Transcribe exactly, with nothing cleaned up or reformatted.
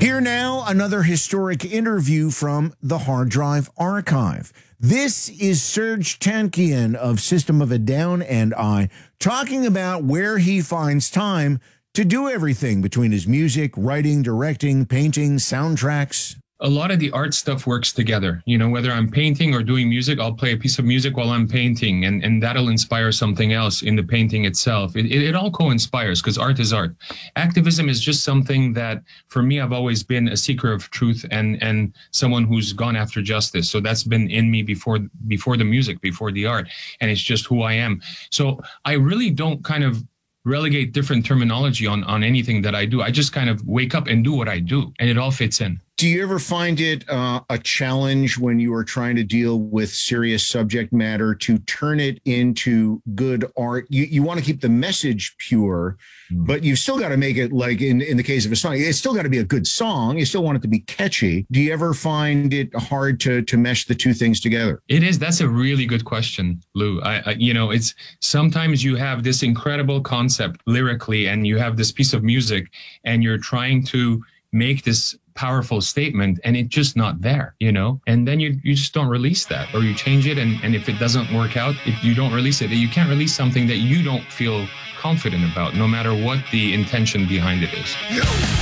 Here now, another historic interview from the Hard Drive Archive. This is Serj Tankian of System of a Down and I talking about where he finds time to do everything between his music, writing, directing, painting, soundtracks. A lot of the art stuff works together. You know, whether I'm painting or doing music, I'll play a piece of music while I'm painting, and, and that'll inspire something else in the painting itself. It, it, it all co-inspires because art is art. Activism is just something that, for me, I've always been a seeker of truth and, and someone who's gone after justice. So that's been in me before, before the music, before the art, and it's just who I am. So I really don't kind of relegate different terminology on, on anything that I do. I just kind of wake up and do what I do, and it all fits in. Do you ever find it uh, a challenge when you are trying to deal with serious subject matter to turn it into good art? You you want to keep the message pure, mm. but you've still got to make it, like in, in the case of a song, it's still got to be a good song. You still want it to be catchy. Do you ever find it hard to to mesh the two things together? It is. That's a really good question, Lou. I, I you know, it's sometimes you have this incredible concept lyrically, and you have this piece of music, and you're trying to make this powerful statement, and it's just not there, you know, and then you you just don't release that, or you change it, and, and if it doesn't work out, if you don't release it, you can't release something that you don't feel confident about, no matter what the intention behind it is.